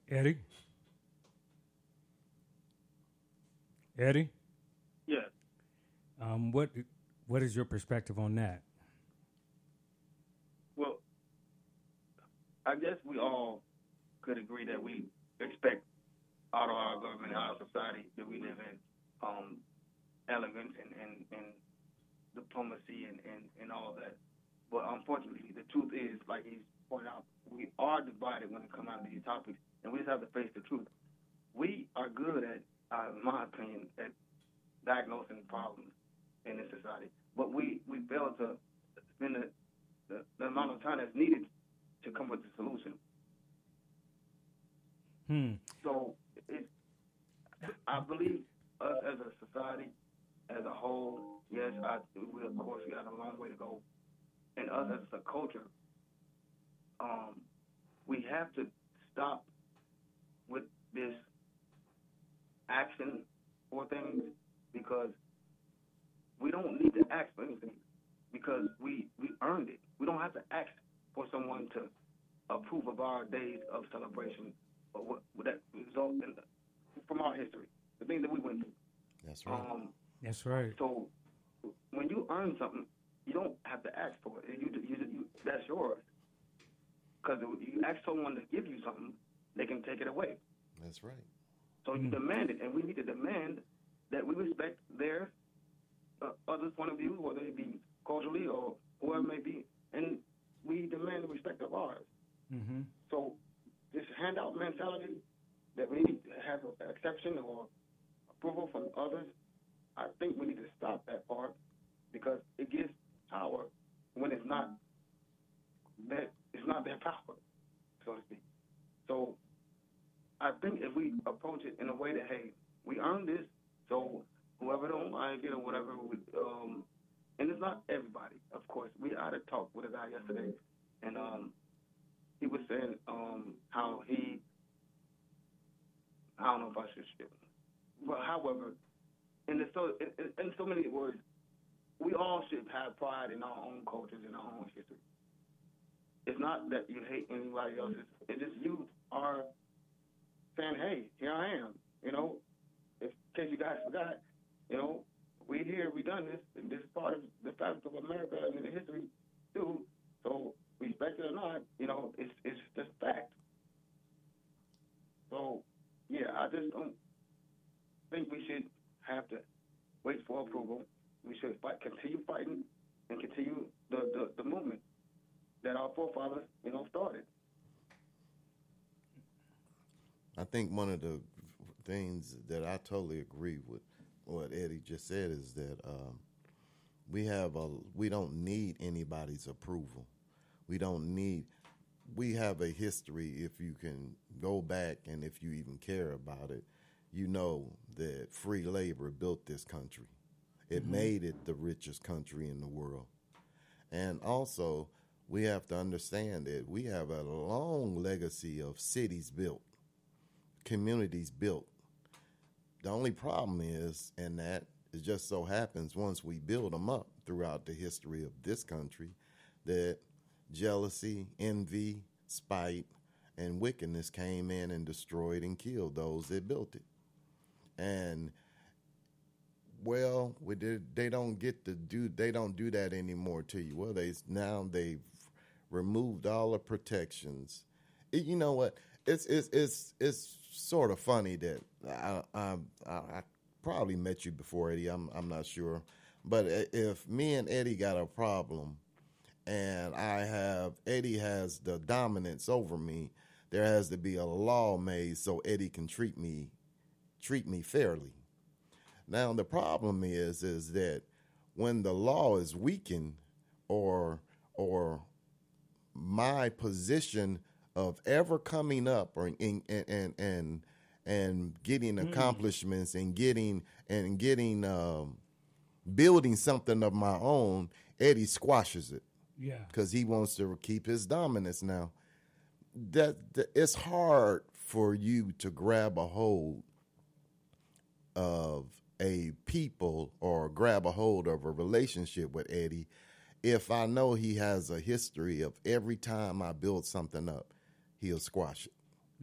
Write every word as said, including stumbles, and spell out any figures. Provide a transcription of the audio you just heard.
Eddie? Eddie? Yeah. Um, what what is your perspective on that? Well, I guess we all could agree that we expect out of our government, out of society that we live in, um, elegance and, and, and diplomacy and, and, and all that. But unfortunately, the truth is, like he's pointed out, we are divided when it comes out to these topics, and we just have to face the truth. We are good at, uh, in my opinion, at diagnosing problems in this society, but we, we fail to spend the, the, the amount of time that's needed to come with the solution. Hmm. So it, I believe us as a society, as a whole, yes, I, we of course we got a long way to go, and us as a culture, um, we have to stop with this action for things because we don't need to ask for anything because we, we earned it. We don't have to ask for someone to approve of our days of celebration or what, what that result in the, from our history, the things that we went through. That's right. Um, That's right. so when you earn something, you don't have to ask for it. You, you, you, that's yours. Because you ask someone to give you something, they can take it away. That's right. So you demand it, and we need to demand that we respect their uh, others' point of view, whether it be culturally or whoever it may be, and we demand the respect of ours. Mm-hmm. So this handout mentality that we need to have an exception or approval from others, I think we need to stop that part because it gives power when it's not that it's not their power, so to speak. So I think if we approach it in a way that, hey, we earned this, so whoever don't like it or whatever, we, um, and it's not everybody, of course. We had a talk with a guy yesterday, and um, he was saying um, how he, I don't know if I should share, but however, in, the so, in, in so many words, we all should have pride in our own cultures and our own history. It's not that you hate anybody else's. It's just you are saying, hey, here I am. You know, if, in case you guys forgot, you know, we here, we done this, and this is part of the fabric of America and the history too. So respect it or not, you know, it's it's just fact. So yeah, I just don't think we should have to wait for approval. We should fight, continue fighting, and continue the, the, the movement that our forefathers, you know, started. I think one of the things that I totally agree with what Eddie just said is that um, we have a we don't need anybody's approval. We don't need. We have a history. If you can go back and if you even care about it, you know that free labor built this country. It mm-hmm. made it the richest country in the world. And also, we have to understand that we have a long legacy of cities built, communities built. The only problem is, in that, it just so happens once we build them up throughout the history of this country, that jealousy, envy, spite, and wickedness came in and destroyed and killed those that built it. And well, we did, they don't get to do they don't do that anymore to you. Well, they now they've removed all the protections. It, you know what? It's it's it's it's sort of funny that I, I I probably met you before, Eddie. I'm I'm not sure, but if me and Eddie got a problem, and I have Eddie has the dominance over me, there has to be a law made so Eddie can treat me treat me fairly. Now the problem is is that when the law is weakened, or or my position of ever coming up or in, and and and and getting accomplishments and getting and getting um, building something of my own, Eddie squashes it. Yeah, because he wants to keep his dominance. Now, that, that it's hard for you to grab a hold of a people or grab a hold of a relationship with Eddie if I know he has a history of every time I build something up, he'll squash it.